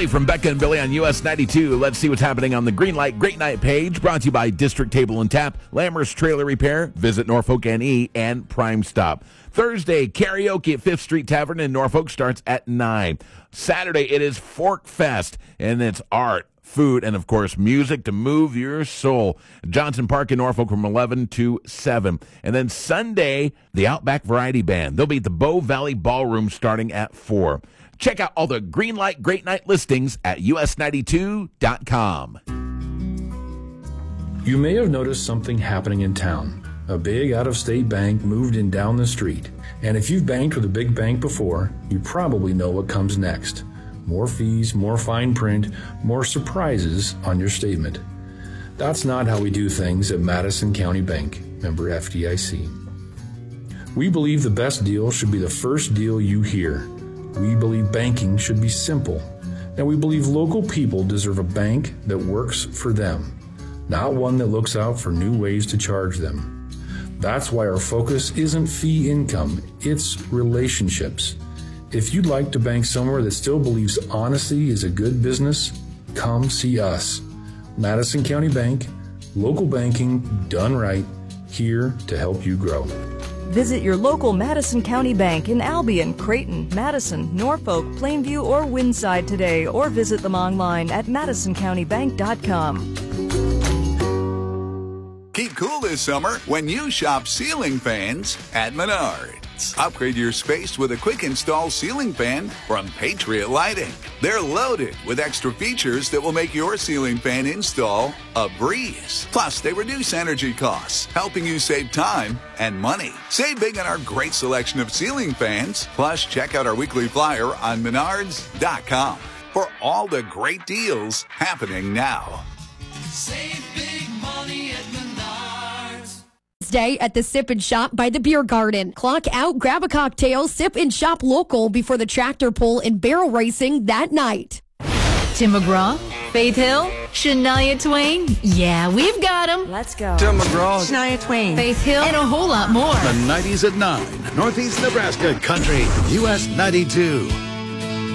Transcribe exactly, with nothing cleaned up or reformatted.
Billy from Becca and Billy on U S ninety-two. Let's see what's happening on the Green Light Great Night page. Brought to you by District Table and Tap, Lammer's Trailer Repair, Visit Norfolk N E, and Prime Stop. Thursday, karaoke at Fifth Street Tavern in Norfolk starts at nine. Saturday, it is Fork Fest, and it's art, food, and, of course, music to move your soul. Johnson Park in Norfolk from eleven to seven. And then Sunday, the Outback Variety Band. They'll be at the Bow Valley Ballroom starting at four. Check out all the Green Light Great Night listings at U S ninety-two dot com. You may have noticed something happening in town. A big out-of-state bank moved in down the street. And if you've banked with a big bank before, you probably know what comes next. More fees, more fine print, more surprises on your statement. That's not how we do things at Madison County Bank, member F D I C. We believe the best deal should be the first deal you hear. We believe banking should be simple. And we believe local people deserve a bank that works for them, not one that looks out for new ways to charge them. That's why our focus isn't fee income, it's relationships. If you'd like to bank somewhere that still believes honesty is a good business, come see us. Madison County Bank, local banking done right, here to help you grow. Visit your local Madison County Bank in Albion, Creighton, Madison, Norfolk, Plainview, or Windside today, or visit them online at madison county bank dot com. Keep cool this summer when you shop ceiling fans at Menards. Upgrade your space with a quick install ceiling fan from Patriot Lighting. They're loaded with extra features that will make your ceiling fan install a breeze. Plus, they reduce energy costs, helping you save time and money. Save big on our great selection of ceiling fans. Plus, check out our weekly flyer on menards dot com for all the great deals happening now. Save big money at Menards. Day at the Sip and Shop by the Beer Garden. Clock out, grab a cocktail, sip and shop local before the tractor pull and barrel racing that night. Tim McGraw, Faith Hill, Shania Twain. Yeah, we've got them. Let's go. Tim McGraw, Shania Twain, Faith Hill, and a whole lot more. The nineties at nine. Northeast Nebraska Country, U S ninety-two.